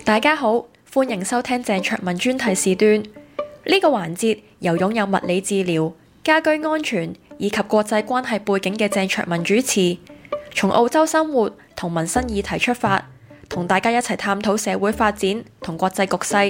大家好，歡迎收聽鄭卓文專題時段。呢個環節由擁有物理治療、家居安全以及國際關係背景嘅鄭卓文主持，從澳洲生活同民生議題出發，同大家一齊探討社會發展同國際局勢。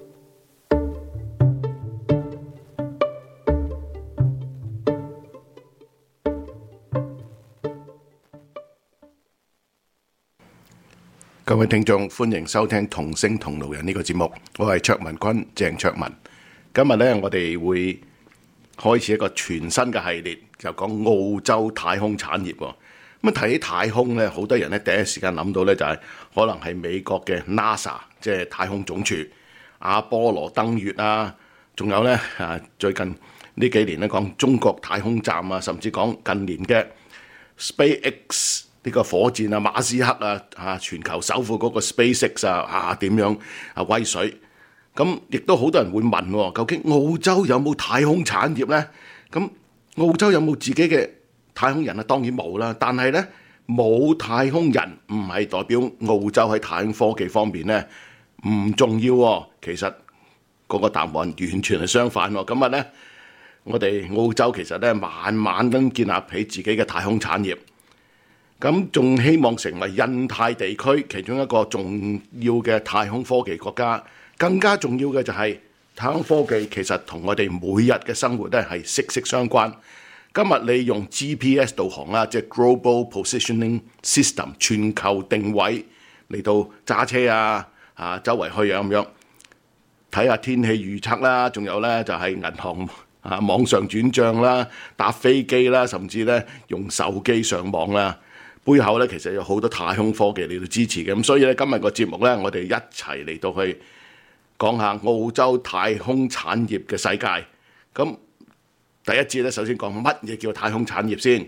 各位聽眾，歡迎收聽同聲同路人呢個節目，我係卓文君鄭卓文。今日呢，我哋會開始一個全新嘅系列，就講澳洲太空產業。咁提起太空呢，好多人呢第一時間諗到呢就係可能係美國嘅 NASA， 即係太空總署、阿波羅登月啊，仲有呢最近呢幾年呢講中國太空站啊，甚至講近年嘅 SpaceX。呢個火箭啊，馬斯克啊，全球首富嗰個 SpaceX 啊，點樣威水？咁亦都好多人會問，究竟澳洲有冇太空產業呢？咁澳洲有冇自己嘅太空人啊？當然冇啦。但係呢，冇太空人唔係代表澳洲喺太空科技方面呢唔重要。其實嗰個答案完全係相反。咁呢，我哋澳洲其實呢慢慢咁建立起自己嘅太空產業。咁仲希望成為印太地區其中一個重要嘅太空科技國家。更加重要嘅就係太空科技其實同我哋每日嘅生活咧係息息相關。今日你用 GPS 導航啦，即係 Global Positioning System 全球定位嚟到揸車啊，周圍去咁樣睇下天氣預測啦，仲有咧就係銀行網上轉帳啦，搭飛機啦，甚至咧用手機上網啦。背後咧其實有好多太空科技嚟到支持嘅，咁所以咧今日個節目咧，我哋一齊嚟到去講下澳洲太空產業嘅世界。咁第一節咧，首先講乜嘢叫太空產業先。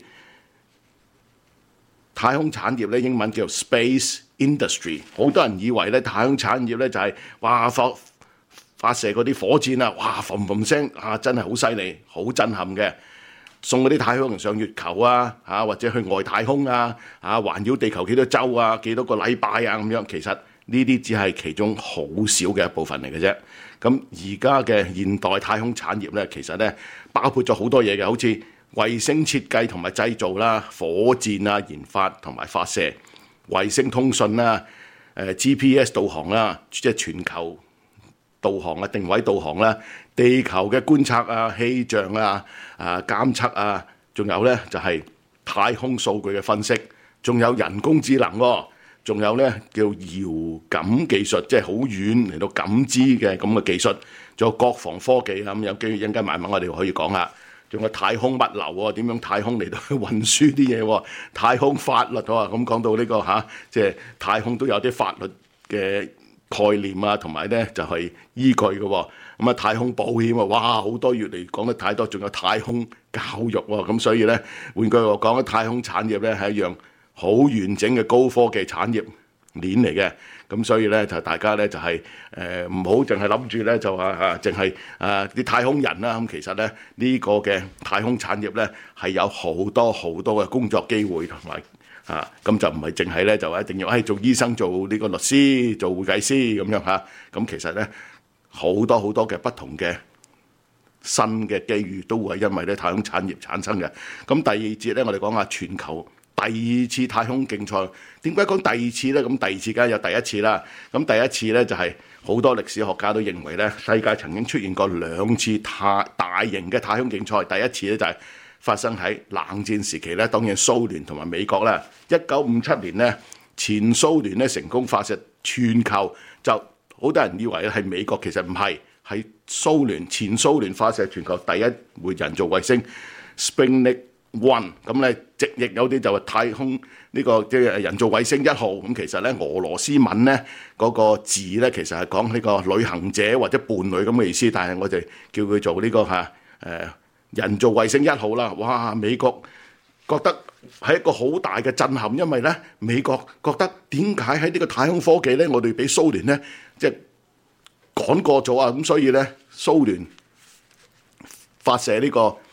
太空產業咧英文叫 Space Industry。好多人以為咧太空產業咧就係發射嗰啲火箭啊，嘭嘭聲真係好犀利，好震撼嘅。送嗰啲太空人上月球啊，或者去外太空啊，環繞地球幾多週啊，幾多個禮拜啊咁樣。其實呢啲只係其中好少嘅一部分嚟嘅啫。咁而家嘅現代太空產業咧，其實咧包括咗好多嘢嘅，好似衛星設計同埋製造啦、火箭啊研發同埋發射、衛星通訊啦、GPS 導航啦，即係全球導航啊、定位導航啦、地球嘅觀察啊、氣象啊、監測啊，仲有咧就係太空數據嘅分析，仲有人工智能，仲有咧叫遙感技術，即係好遠嚟到感知嘅咁嘅技術，仲有國防科技啊咁，有機會一陣間慢慢我哋可以講下，仲有太空物流喎，點樣太空嚟到去運輸啲嘢喎，太空法律喎，咁講到呢個即係太空都有啲法律嘅概念啊，同埋咧就係依據嘅喎。咁太空保險啊，好多月嚟講得太多，仲有太空教育喎。咁所以咧，換句話講，太空產業咧係一樣好完整嘅高科技產業鏈嚟嘅。咁所以咧就大家咧就係唔好淨係諗住咧就話淨係啲太空人啦。咁其實咧呢個嘅太空產業咧係有好多好多嘅工作機會同埋。咁就唔係淨係咧，就一定要做醫生、做呢個律師、做會計師咁樣嚇。咁其實咧好多好多嘅不同嘅新嘅機遇都會係因為咧太空產業產生嘅。咁第二節咧，我哋講下全球第二次太空競賽。點解講第二次咧？咁第二次梗係有第一次啦。咁第一次咧就係好多歷史學家都認為咧，世界曾經出現過兩次大型嘅太空競賽。第一次咧就係發生喺冷戰時期咧，當然蘇聯同埋美國啦。1957年咧，前蘇聯咧成功發射全球，就好多人以為係美國，其實唔係，係前蘇聯發射全球第一枚人造衛星 Sputnik 1。咁咧直譯有啲就係太空呢個即係人造衛星1號。咁其實咧俄羅斯文咧嗰個字咧其實係講呢個旅行者或者伴侶咁嘅意思，但係我哋叫佢做呢個人造衛星1號啦。美國覺得係一個好大嘅震撼，因為咧美國覺得點解喺呢個太空科技咧，我哋俾蘇聯咧即係趕過咗啊！咁所以咧蘇聯發射呢個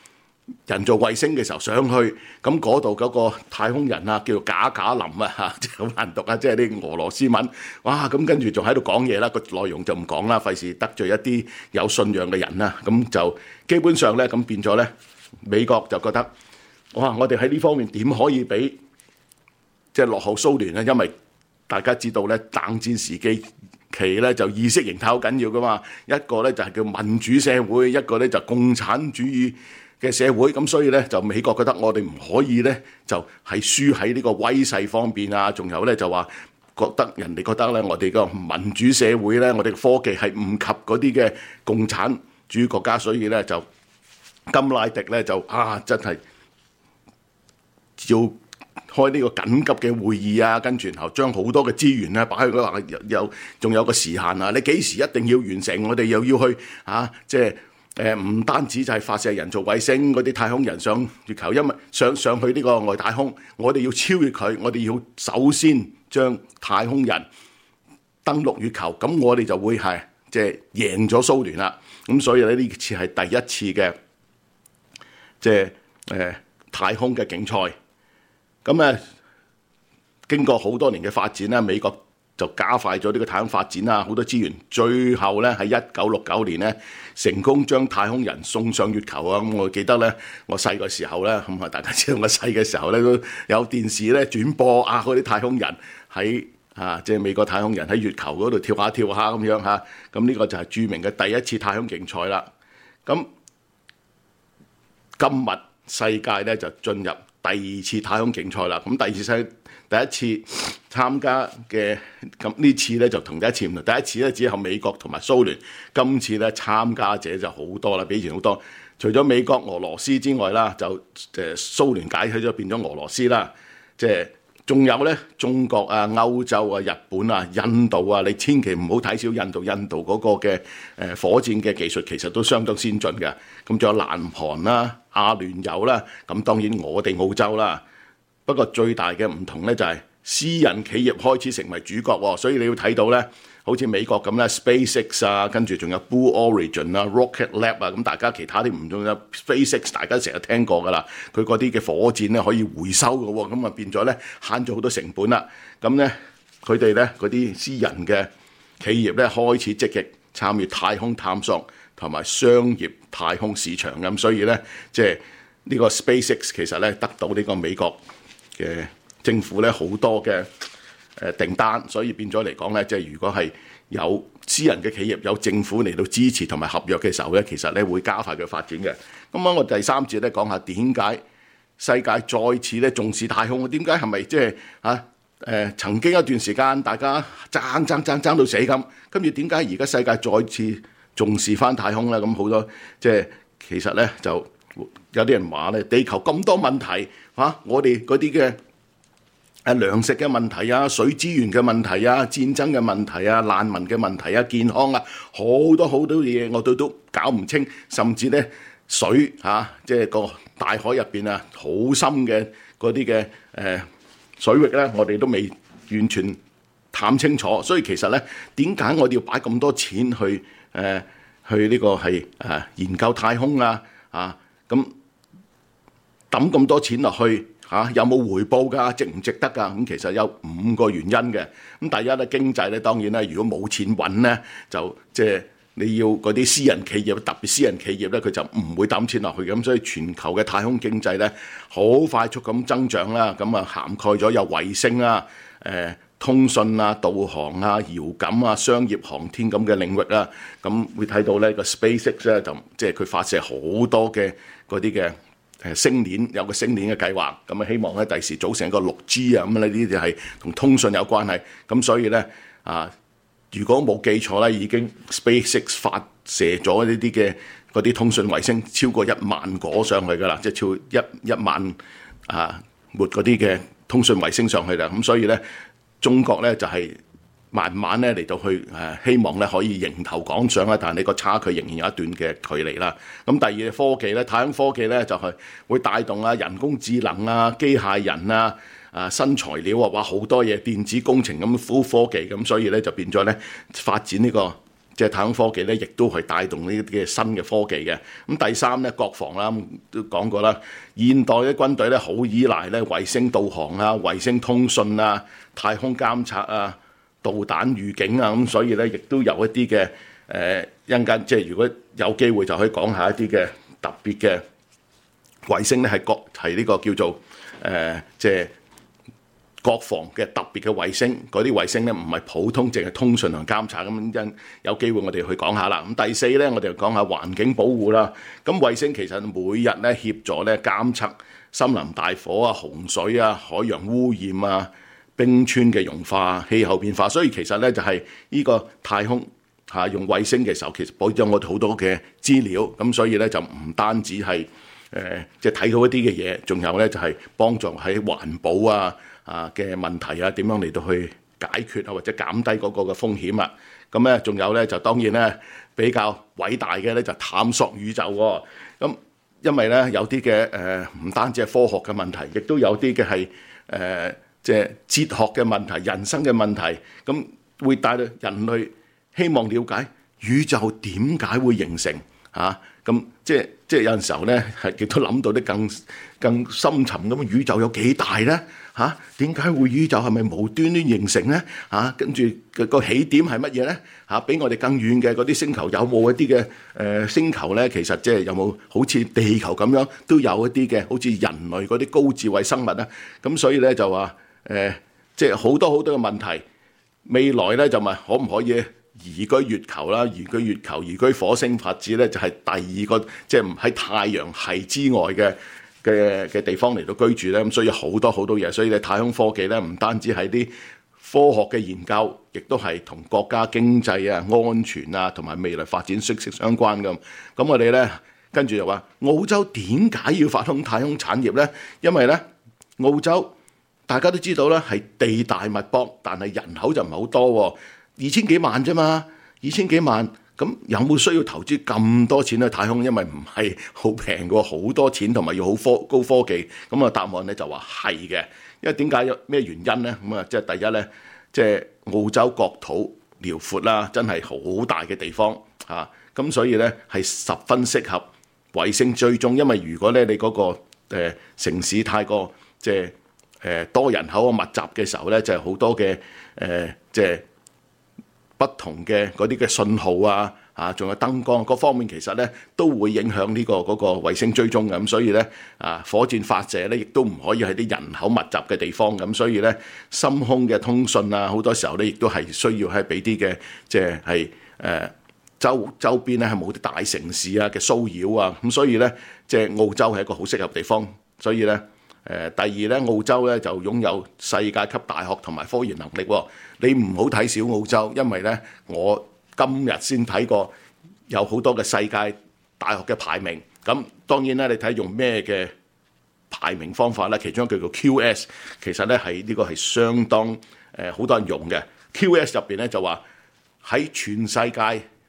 人造衛星嘅時候上去，咁嗰度嗰個太空人啊，叫做賈賈林啊嚇，即係好難讀啊，即係啲俄羅斯文。哇！咁跟住仲喺度講嘢啦，個內容就唔講啦，費事得罪一啲有信仰嘅人啦。咁就基本上咧，咁變咗咧，美國就覺得，哇！我哋喺呢方面點可以比即係落後蘇聯咧？因為大家知道咧，冷戰時期咧就意識形態好緊要噶嘛，一個咧就係叫民主社會，一個咧就共產主義嘅社會，咁所以咧就美國覺得我哋唔可以咧就係輸喺呢個威勢方面啊，仲有咧就話覺得人哋覺得咧我哋個民主社會咧，我哋嘅科技係唔及嗰啲嘅共產主義國家，所以咧就甘迺迪咧就真係要開呢個緊急嘅會議啊，跟住然後將好多嘅資源咧擺喺嗰度，仲有個時限啊，你幾時一定要完成？我哋又要去即係。唔單止就係發射人造衛星嗰啲太空人上月球，因為上去呢個外太空，我哋要超越佢，我哋要首先將太空人登陸月球，咁我哋就會係即係贏咗蘇聯啦。咁所以咧呢次係第一次嘅即係太空嘅競賽。咁經過好多年嘅發展咧，美國就加快咗呢個太空發展啦，好多資源，最後咧喺1969年咧成功將太空人送上月球啊！咁我記得咧，我細個時候咧，咁啊大家知道我細嘅時候咧都有電視咧轉播嗰啲太空人喺即係美國太空人喺月球嗰度跳下跳下咁樣嚇，咁呢個就係著名嘅第一次太空競賽啦。咁今日世界咧就進入第二次太空競賽啦。咁第一次參加嘅，咁呢次咧就同第一次唔同。第一次咧只有美國同埋蘇聯，今次咧參加者就好多啦，比以前好多。除咗美國、俄羅斯之外啦，就蘇聯解體咗變咗俄羅斯啦，即係仲有咧中國啊、歐洲啊、日本啊、印度啊，你千祈唔好睇小印度，印度嗰個嘅火箭嘅技術其實都相當先進嘅。咁仲有南韓啦、阿聯酋啦，咁當然我哋澳洲啦。不過最大嘅唔同咧就係私人企業開始成為主角喎，所以你要睇到咧，好似美國咁咧 SpaceX 啊，跟住仲有 Blue Origin 啊、Rocket Lab 啊，咁大家其他啲唔同嘅 SpaceX 大家成日聽過噶啦，佢嗰啲嘅火箭咧可以回收嘅喎，咁啊變咗咧慳咗好多成本啦。咁咧佢哋咧嗰啲私人嘅企業咧開始積極參與太空探索同埋商業太空市場，咁所以咧即係呢個 SpaceX 其實咧得到呢個美國嘅政府咧好多嘅訂單，所以變咗嚟講咧，即係如果係有私人嘅企業有政府嚟到支持同埋合約嘅時候咧，其實咧會加快佢發展嘅。咁我第三節咧講下點解世界再次咧重視太空？點解係咪即係曾經一段時間大家爭到死咁，跟住點解而家世界再次重視翻太空咧？咁好多即係其實咧就有啲人話咧，地球咁多問題。我哋嗰啲嘅糧食嘅問題啊、水資源嘅問題啊、戰爭嘅問題啊、難民嘅問題啊、健康啊，好多嘢我哋都搞唔清，甚至咧水即係個大海入邊啊，好深嘅嗰啲嘅水域咧，我哋都未完全探清楚。所以其實咧，點解我哋要擺咁多錢去呢個係研究太空啊？咁抌咁多錢落去有冇回報㗎？值唔值得㗎？咁其實有5個原因嘅。咁第一咧，經濟咧，當然咧，如果冇錢揾咧，就即係你要嗰啲私人企業，特別私人企業咧，佢就唔會抌錢落去。咁所以全球嘅太空經濟咧，好快速咁增長啦。咁啊涵蓋咗有衛星啊、通訊啊、導航啊、遙感啊、商業航天咁嘅領域啦。咁會睇到咧個 SpaceX 咧，就即係佢發射好多嘅嗰啲嘅星鏈，有個星鏈嘅計劃，咁啊希望咧第時組成一個6G啊，咁咧呢啲就係同通訊有關係。咁所以咧如果冇記錯咧，已經 SpaceX 發射咗呢啲嘅嗰啲通訊衛星超過1萬個上去噶啦，即係超一萬抹嗰啲嘅通訊衛星上去啦。咁所以咧，中國咧就係慢慢咧嚟到去希望咧可以迎頭趕上啦，但係呢個差距仍然有一段嘅距離啦。咁第二科技咧，太空科技咧就係會帶動人工智能啊、機械人啊、新材料啊，哇好多嘢，電子工程咁、科技咁，所以咧就變咗咧發展呢個即係太空科技咧，亦都係帶動呢啲嘅新嘅科技嘅。咁第三咧，國防啦，都講過啦，現代嘅軍隊咧好依賴咧衛星導航啊、衛星通訊啊、太空監測啊、導彈預警啊，咁所以咧亦都有一啲嘅一陣間，即係如果有機會就可以講下一啲嘅特別嘅衛星咧，係呢個叫做即係國防嘅特別嘅衛星，嗰啲衛星咧唔係普通淨係通訊同監察咁，有機會我哋去講下啦。咁第四咧，我哋就講下環境保護啦。咁衛星其實每日咧協助咧監測森林大火啊、洪水啊、海洋污染啊、冰川嘅融化、氣候變化，所以其實咧就係呢個太空用衛星嘅時候，其實保障我哋好多嘅資料。咁所以咧就唔單止係即係睇到一啲嘅嘢，仲有咧就係幫助喺環保嘅問題啊，點樣嚟到去解決啊，或者減低嗰個嘅風險啊。咁咧仲有咧就當然咧比較偉大嘅咧就探索宇宙喎。咁因為咧有啲嘅唔單止係科學嘅問題，亦都有啲嘅係即係哲學嘅問題、人生嘅問題。咁會帶到人類希望了解宇宙點解會形成啊。咁即係有陣時候咧係亦都諗到啲更深沉咁，宇宙有幾大咧？點解會宇宙係咪無端端形成咧？跟住個起點係乜嘢咧？比我哋更遠嘅嗰啲星球有冇一啲嘅星球咧？其實即係有冇好似地球咁樣都有一啲嘅好似人類嗰啲高智慧生物咧？咁所以咧就話即係好多嘅問題。未來咧就問可唔可以移居月球啦？移居月球、移居火星發展咧，就係第二個即係唔喺太陽系之外嘅地方嚟到居住咧。咁所以好多嘢，所以咧太空科技咧唔單止係啲科學嘅研究，亦都係同國家經濟啊、安全啊同埋未來發展息息相關咁。咁我哋咧跟住就話澳洲點解要發展太空產業咧？因為咧澳洲大家都知道咧係地大物博，但係人口就唔係好多，2000幾萬啫嘛，2000幾萬。咁有冇需要投資咁多錢去太空？因為唔係好平嘅，好多錢同埋要好高科技。咁啊答案咧就話係嘅。因為點解有咩原因咧？咁啊即係第一咧，即係澳洲國土遼闊啦，真係好大嘅地方嚇。咁所以咧係十分適合衛星追蹤。因為如果咧你嗰個城市太過即係多人口密集嘅時候咧，就係好多嘅即係不同嘅嗰啲嘅信號仲有燈光各方面，其實咧都會影響呢個嗰個衛星追蹤嘅。咁所以咧火箭發射咧，亦都唔可以喺啲人口密集嘅地方。咁所以咧深空嘅通訊好多時候咧亦都係需要係俾啲嘅即係周邊咧係冇啲大城市嘅騷擾啊。咁所以咧即係澳洲係一個好適合地方。所以咧第二咧，澳洲咧就擁有世界級大學同埋科研能力。你唔好睇小澳洲，因為咧我今日先睇過有好多嘅世界大學嘅排名。咁當然咧，你睇用咩嘅排名方法咧？其中一個叫做 QS， 其實咧係呢個係相當好多人用嘅。QS 入邊咧就話喺全世界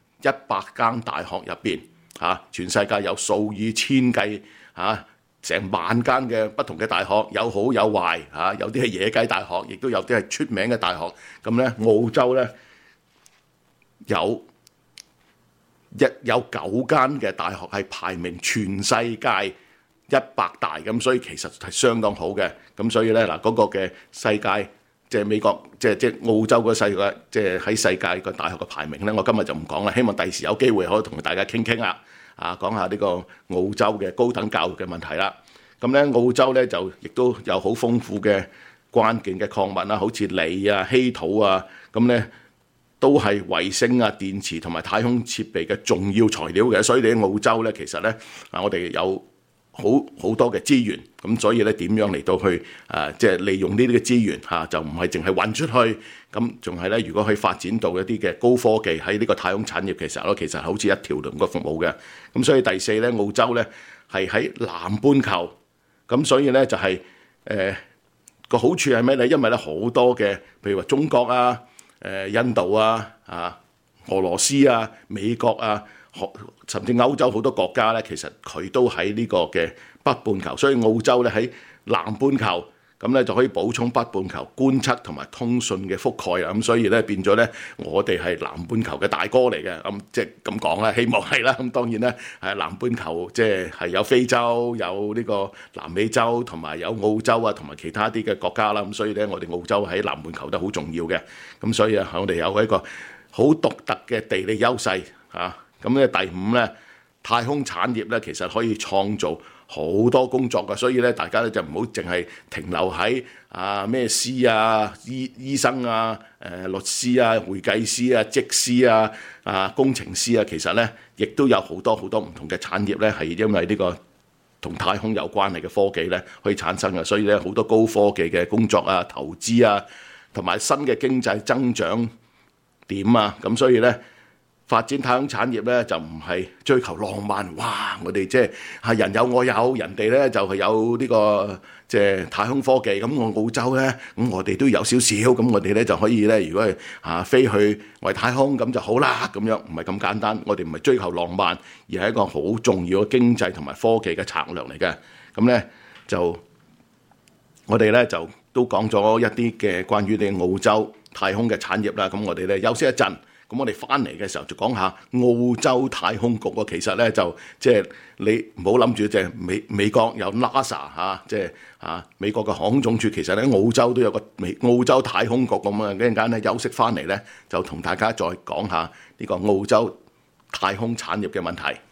100間大學入邊全世界有數以千計成萬間嘅不同嘅大學，有好有壞有啲係野雞大學，亦都有啲係出名嘅大學。咁咧澳洲咧有9間嘅大學係排名全世界100大，咁所以其實係相當好嘅。咁所以咧嗰個嘅世界即係美國即係澳洲個世界即係喺世界個大學嘅排名咧，我今日就唔講啦。希望第時有機會可以同大家傾啦。講下呢個澳洲嘅高等教育嘅問題啦。咁咧澳洲咧就亦都有好豐富嘅關鍵嘅礦物啦，好似鋰稀土咁咧都係衛星電池同埋太空設備嘅重要材料嘅。所以你喺澳洲咧，其實咧我哋有好多嘅資源。咁所以咧點樣嚟到去即係利用呢啲嘅資源就唔係淨係運出去，咁仲係咧如果可以發展到一啲嘅高科技喺呢個太空產業嘅時候咧，其實好似一條龍嘅服務嘅。咁所以第四咧，澳洲咧係喺南半球，咁所以咧就係個好處係咩咧？因為咧好多嘅譬如話中國印度俄羅斯美國甚至歐洲好多國家咧，其實佢都喺呢個嘅北半球，所以澳洲咧喺南半球咁咧就可以補充北半球觀測同埋通訊嘅覆蓋啊。咁所以咧變咗咧，我哋係南半球嘅大哥嚟嘅。咁即係咁講啦，希望係啦。咁當然咧，南半球即係有非洲、有呢個南美洲同埋有澳洲啊，同埋其他啲嘅國家啦。咁所以咧，我哋澳洲喺南半球都好重要嘅。咁所以啊，我哋有一個好獨特嘅地理優勢啊。咁咧第五咧，太空產業咧其實可以創造好多工作㗎，所以咧大家咧就唔好淨係停留喺咩師啊、醫生啊、律師啊、會計師啊、則師啊、工程師啊，其實咧亦都有好多好多唔同嘅產業咧係因為呢個同太空有關係嘅科技咧可以產生嘅，所以咧好多高科技嘅工作啊、投資啊，同埋新嘅經濟增長點啊，咁所以咧。發展太空產業咧就唔係追求浪漫，哇！我哋即係人有我有，人哋咧就係有呢個即係太空科技。咁我澳洲咧，咁我哋都有少少，咁我哋咧就可以咧，如果係飛去外太空咁就好啦。咁樣唔係咁簡單，我哋唔係追求浪漫，而係一個好重要嘅經濟同埋科技嘅策略嚟嘅。咁咧就我哋咧就都講咗一啲嘅關於你澳洲太空嘅產業啦。咁我哋咧休息一陣。咁我哋翻嚟嘅時候就講下澳洲太空局啊，其實咧就即係你唔好諗住即係美國有 NASA 即係美國嘅航空總署，其實咧澳洲都有個澳洲太空局咁啊。一陣間咧休息翻嚟咧，就同大家再講下呢個澳洲太空產業嘅問題。